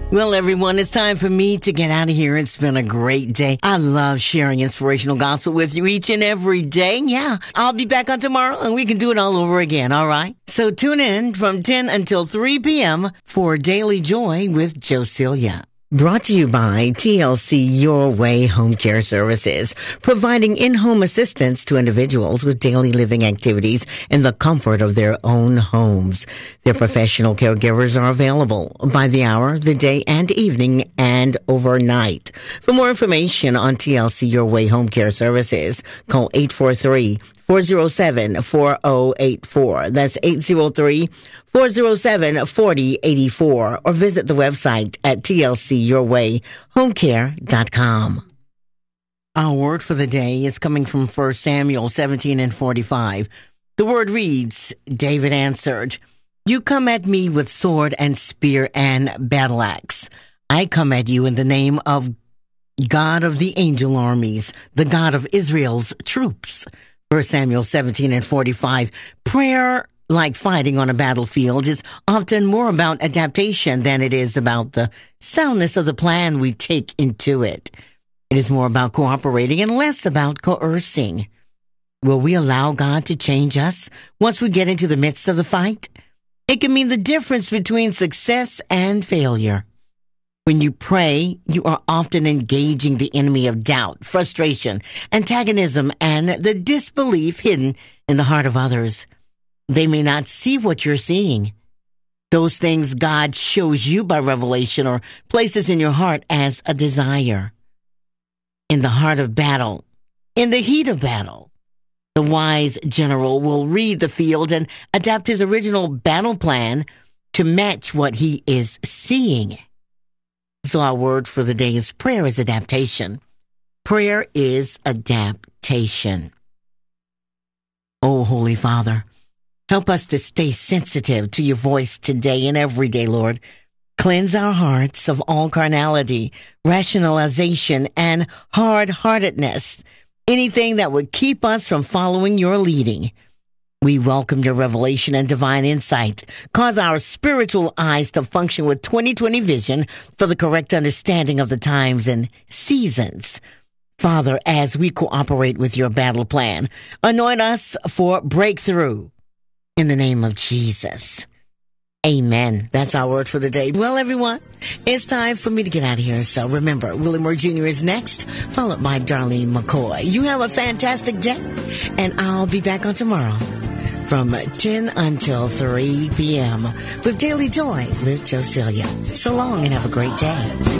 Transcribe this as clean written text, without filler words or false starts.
Well, everyone, it's time for me to get out of here. It's been a great day. I love sharing inspirational gospel with you each and every day. Yeah, I'll be back on tomorrow and we can do it all over again, all right? So tune in from 10 until 3 p.m. for Daily Joy with Josilia. Brought to you by TLC Your Way Home Care Services, providing in-home assistance to individuals with daily living activities in the comfort of their own homes. Their professional caregivers are available by the hour, the day, and evening, and overnight. For more information on TLC Your Way Home Care Services, call 843-407-4084. That's 803-407-4084. Or visit the website at tlcyourwayhomecare.com. Our word for the day is coming from 1 Samuel 17:45. The word reads, David answered, "You come at me with sword and spear and battle axe. I come at you in the name of God of the angel armies, the God of Israel's troops." 1 Samuel 17:45. Prayer, like fighting on a battlefield, is often more about adaptation than it is about the soundness of the plan we take into it. It is more about cooperating and less about coercing. Will we allow God to change us once we get into the midst of the fight? It can mean the difference between success and failure. When you pray, you are often engaging the enemy of doubt, frustration, antagonism, and the disbelief hidden in the heart of others. They may not see what you're seeing. Those things God shows you by revelation or places in your heart as a desire. In the heart of battle, in the heat of battle, the wise general will read the field and adapt his original battle plan to match what he is seeing. So our word for the day is prayer is adaptation. Prayer is adaptation. Oh, Holy Father, help us to stay sensitive to your voice today and every day, Lord. Cleanse our hearts of all carnality, rationalization, and hard-heartedness, anything that would keep us from following your leading. We welcome your revelation and divine insight. Cause our spiritual eyes to function with 20/20 vision for the correct understanding of the times and seasons. Father, as we cooperate with your battle plan, anoint us for breakthrough. In the name of Jesus. Amen. That's our word for the day. Well, everyone, it's time for me to get out of here. So remember, Willie Moore Jr. is next, followed by Darlene McCoy. You have a fantastic day, and I'll be back on tomorrow from 10 until 3 p.m. with Daily Joy with Josilia. So long and have a great day.